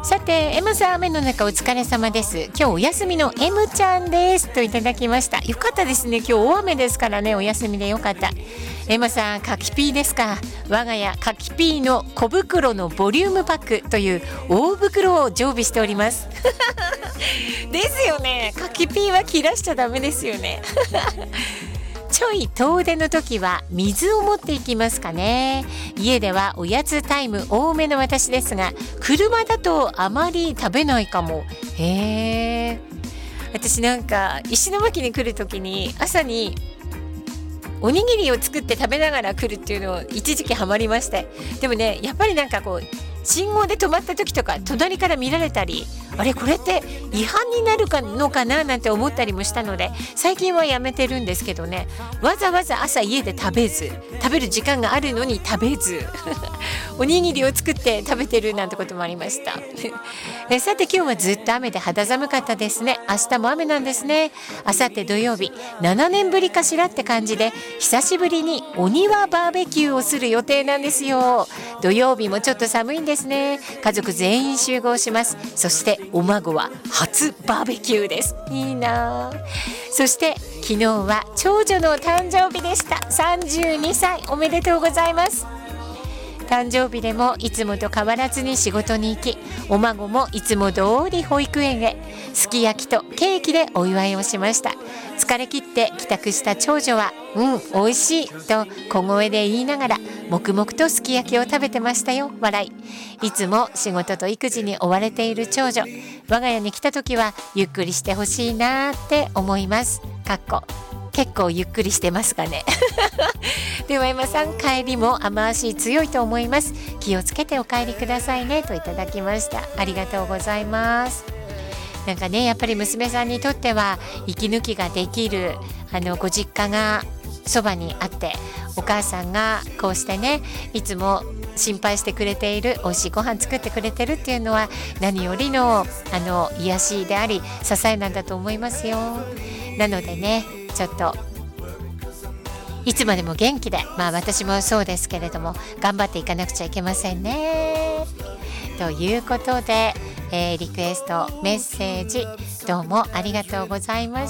さて M さん、雨の中お疲れ様です。今日お休みの M ちゃんですといただきました。よかったですね。今日大雨ですからね、お休みでよかった。 M さん、柿ピーですか。我が家柿ピーの小袋のボリュームパックという大袋を常備しておりますですよね。柿ピーは切らしちゃダメですよねちょい遠出の時は水を持っていきますかね。家ではおやつタイム多めの私ですが、車だとあまり食べないかも。へー。私なんか石巻に来る時に朝におにぎりを作って食べながら来るっていうのを一時期ハマりまして、でもね、やっぱりなんかこう信号で止まった時とか隣から見られたり、あれこれって違反になるのかななんて思ったりもしたので、最近はやめてるんですけどね。わざわざ朝家で食べる時間があるのに食べずおにぎりを作って食べてるなんてこともありましたさて今日はずっと雨で肌寒かったですね。明日も雨なんですね。あさって土曜日、7年ぶりかしらって感じで久しぶりにお庭バーベキューをする予定なんですよ。土曜日もちょっと寒いんですね。家族全員集合します。そしてお孫は初バーベキューです。いいな。そして昨日は長女の誕生日でした。32歳おめでとうございます。誕生日でもいつもと変わらずに仕事に行き、お孫もいつも通り保育園へ。すき焼きとケーキでお祝いをしました。疲れ切って帰宅した長女は美味しいと小声で言いながら黙々とすき焼きを食べてましたよ。笑い。いつも仕事と育児に追われている長女、我が家に来た時はゆっくりしてほしいなって思います。結構ゆっくりしてますかねでは今さん、帰りも雨足強いと思います。気をつけてお帰りくださいねといただきました。ありがとうございます。なんかね、やっぱり娘さんにとっては息抜きができるご実家がそばにあって、お母さんがこうしてね、いつも心配してくれている、美味しいご飯作ってくれてるっていうのは何よりの癒しであり支えなんだと思いますよ。なのでね、ちょっといつまでも元気で、私もそうですけれども頑張っていかなくちゃいけませんね。ということで、リクエストメッセージどうもありがとうございました。